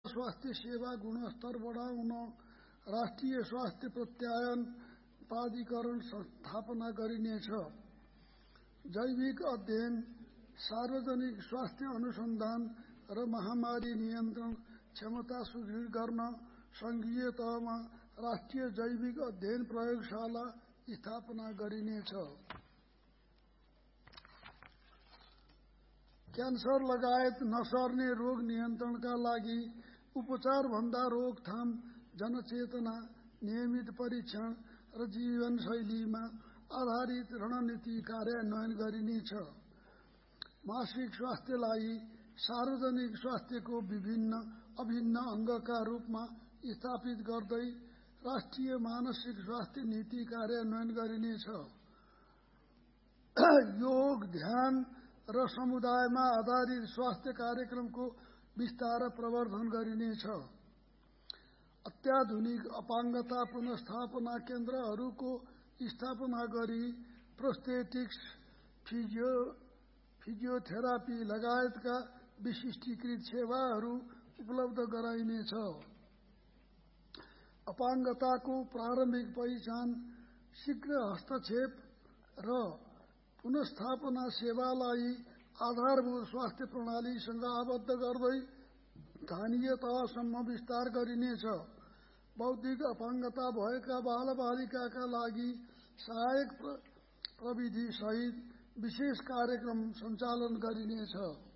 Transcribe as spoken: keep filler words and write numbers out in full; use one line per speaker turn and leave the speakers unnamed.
स्वास्थ्य सेवा गुणस्तर बढाउन राष्ट्रिय स्वास्थ्य प्रत्यायन प्राधिकरण स्थापना गरिनेछ। जैविक अध्ययन, सार्वजनिक स्वास्थ्य अनुसन्धान र महामारी नियन्त्रण क्षमता सुदृढ गर्न संघीय तहमा राष्ट्रिय जैविक अध्ययन प्रयोगशाला स्थापना गरिनेछ। क्यान्सर लगायत नसर्ने रोग नियन्त्रणका लागि उपचारभन्दा रोकथाम, जनचेतना, नियमित परीक्षण र जीवनशैलीमा आधारित रणनीति कार्यान्वयन गरिनेछ। मासिक स्वास्थ्यलाई सार्वजनिक स्वास्थ्यको विभिन्न अभिन्न अङ्गका रूपमा स्थापित गर्दै राष्ट्रिय मानसिक स्वास्थ्य नीति कार्यान्वयन गरिनेछ। योग, ध्यान र समुदायमा आधारित स्वास्थ्य कार्यक्रमको विस्तार प्रवर्धन गरिनेछ। अत्याधुनिक अपाङ्गता पुनर्स्थापना केन्द्रहरूको स्थापना गरी प्रोस्थेटिक्स, फिजियो फिजियोथेरापी लगायतका विशिष्टीकृत सेवाहरू उपलब्ध गराइनेछ। अपाङ्गताको प्रारम्भिक पहिचान, शीघ्र हस्तक्षेप र पुनर्स्थापना सेवालाई आधारभूत स्वास्थ्य प्रणालीसँग आबद्ध गर्दै स्थानीय तहसम्म विस्तार गरिनेछ। बौद्धिक अपाङ्गता भएका बालबालिकाका लागि सहायक प्रविधि सहित विशेष कार्यक्रम सञ्चालन गरिनेछ।